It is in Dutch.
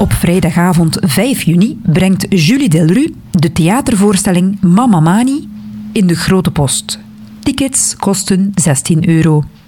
Op vrijdagavond 5 juni brengt Julie Delru de theatervoorstelling Mamma Mani in de Grote Post. Tickets kosten €16.